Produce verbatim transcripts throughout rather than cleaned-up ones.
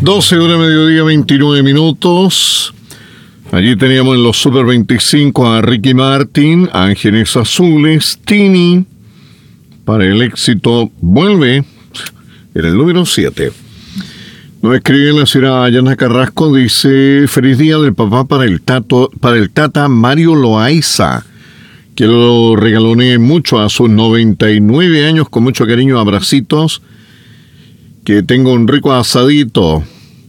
doce horas mediodía, veintinueve minutos. Allí teníamos en los Super veinticinco a Ricky Martin, Ángeles Azules, Tini. Para el éxito vuelve en el número siete. Nos escribe la señora Ayana Carrasco, dice: feliz día del papá para el tato, para el tata Mario Loaiza, que lo regalone mucho a sus noventa y nueve años, con mucho cariño, abracitos, que tenga un rico asadito.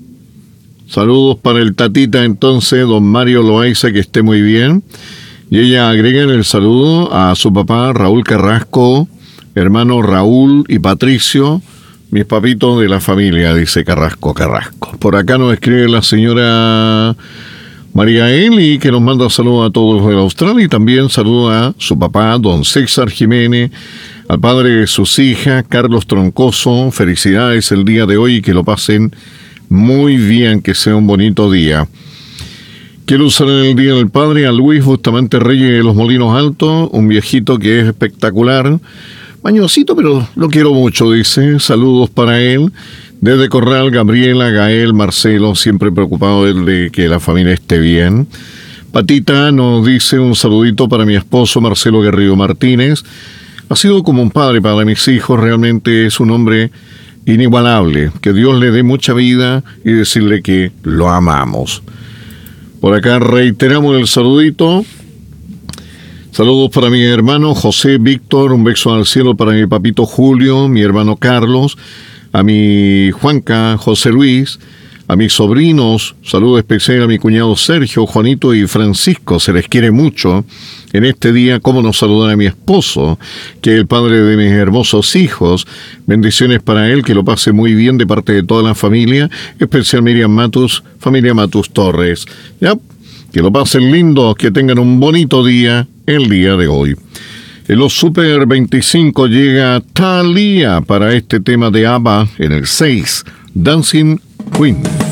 Saludos para el tatita entonces, don Mario Loaiza, que esté muy bien. Y ella agrega en el saludo a su papá Raúl Carrasco, hermano Raúl y Patricio, mis papitos de la familia, dice Carrasco Carrasco. Por acá nos escribe la señora María Eli, que nos manda saludos a todos de Australia, y también saluda a su papá, don César Jiménez, al padre de sus hijas, Carlos Troncoso. Felicidades el día de hoy y que lo pasen muy bien, que sea un bonito día. Quiero usar en el Día del Padre a Luis Bustamante Reyes de los Molinos Altos, un viejito que es espectacular, mañosito, pero lo quiero mucho, dice. Saludos para él. Desde Corral, Gabriela, Gael, Marcelo, siempre preocupado de que la familia esté bien. Patita nos dice: un saludito para mi esposo Marcelo Guerrido Martínez. Ha sido como un padre para mis hijos, realmente es un hombre inigualable. Que Dios le dé mucha vida y decirle que lo amamos. Por acá reiteramos el saludito. Saludos para mi hermano José Víctor, un beso al cielo para mi papito Julio, mi hermano Carlos, a mi Juanca, José Luis, a mis sobrinos, saludo especial a mi cuñado Sergio, Juanito y Francisco, se les quiere mucho. En este día, cómo no saludar a mi esposo, que es el padre de mis hermosos hijos. Bendiciones para él, que lo pase muy bien de parte de toda la familia, especial Miriam Matus, familia Matus Torres. ¿Ya? Que lo pasen lindo, que tengan un bonito día el día de hoy. En los Super veinticinco llega Thalía para este tema de ABBA en el seis, Dancing Queen.